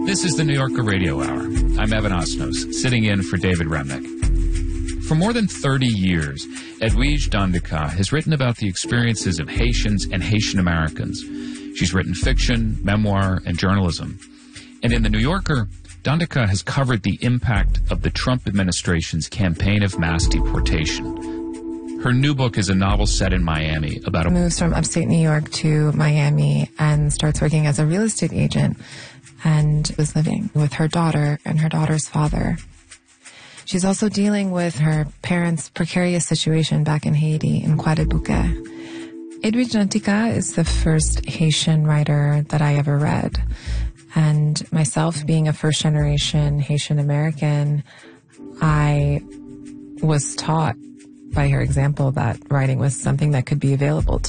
This is the New Yorker Radio Hour. I'm Evan Osnos, sitting in for David Remnick. For more than 30 years, Edwige Danticat has written about the experiences of Haitians and Haitian Americans. She's written fiction, memoir, and journalism. And in The New Yorker, Danticat has covered the impact of the Trump administration's campaign of mass deportation. Her new book is a novel set in Miami about a... Moves from upstate New York to Miami and starts working as a real estate agent and was living with her daughter and her daughter's father. She's also dealing with her parents' precarious situation back in Haiti, in Croix-des-Bouquets. Edwige Danticat is the first Haitian writer that I ever read. And myself, being a first-generation Haitian American, I was taught by her example that writing was something that could be available to